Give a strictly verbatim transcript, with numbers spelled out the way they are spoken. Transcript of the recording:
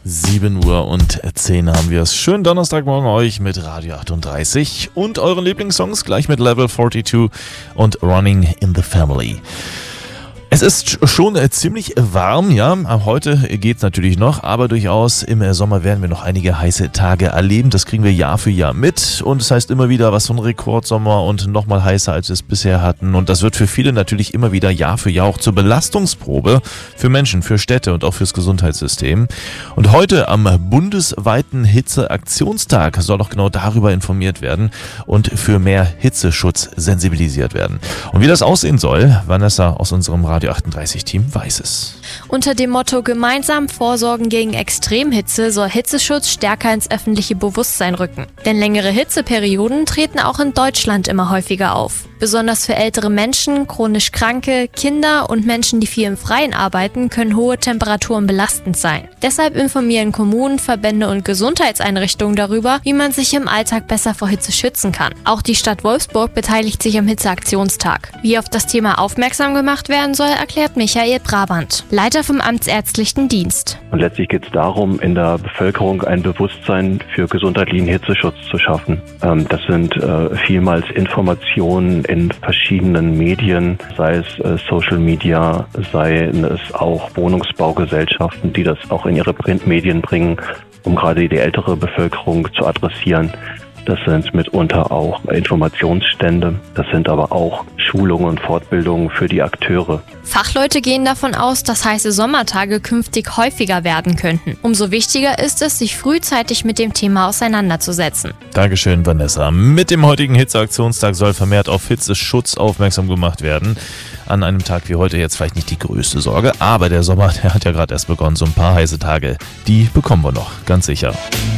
sieben Uhr und zehn haben wir es. Schönen Donnerstagmorgen euch mit Radio achtunddreißig und euren Lieblingssongs gleich mit Level zweiundvierzig und Running in the Family. Es ist schon ziemlich warm, ja. Heute geht es natürlich noch, aber durchaus im Sommer werden wir noch einige heiße Tage erleben. Das kriegen wir Jahr für Jahr mit und das heißt immer wieder was von Rekordsommer und nochmal heißer, als wir es bisher hatten. Und das wird für viele natürlich immer wieder Jahr für Jahr auch zur Belastungsprobe für Menschen, für Städte und auch fürs Gesundheitssystem. Und heute am bundesweiten Hitzeaktionstag soll auch genau darüber informiert werden und für mehr Hitzeschutz sensibilisiert werden. Und wie das aussehen soll, Vanessa aus unserem Radio achtunddreißig-Team weiß es. Unter dem Motto Gemeinsam vorsorgen gegen Extremhitze soll Hitzeschutz stärker ins öffentliche Bewusstsein rücken. Denn längere Hitzeperioden treten auch in Deutschland immer häufiger auf. Besonders für ältere Menschen, chronisch Kranke, Kinder und Menschen, die viel im Freien arbeiten, können hohe Temperaturen belastend sein. Deshalb informieren Kommunen, Verbände und Gesundheitseinrichtungen darüber, wie man sich im Alltag besser vor Hitze schützen kann. Auch die Stadt Wolfsburg beteiligt sich am Hitzeaktionstag. Wie auf das Thema aufmerksam gemacht werden soll, erklärt Michael Brabant, Leiter vom Amtsärztlichen Dienst. Und letztlich geht es darum, in der Bevölkerung ein Bewusstsein für gesundheitlichen Hitzeschutz zu schaffen. Ähm, das sind äh, vielmals Informationen in verschiedenen Medien, sei es äh, Social Media, seien es auch Wohnungsbaugesellschaften, die das auch in ihre Printmedien bringen, um gerade die ältere Bevölkerung zu adressieren. Das sind mitunter auch Informationsstände, das sind aber auch Schulungen und Fortbildungen für die Akteure. Fachleute gehen davon aus, dass heiße Sommertage künftig häufiger werden könnten. Umso wichtiger ist es, sich frühzeitig mit dem Thema auseinanderzusetzen. Dankeschön, Vanessa. Mit dem heutigen Hitzeaktionstag soll vermehrt auf Hitzeschutz aufmerksam gemacht werden. An einem Tag wie heute jetzt vielleicht nicht die größte Sorge, aber der Sommer, der hat ja gerade erst begonnen. So ein paar heiße Tage, die bekommen wir noch, ganz sicher.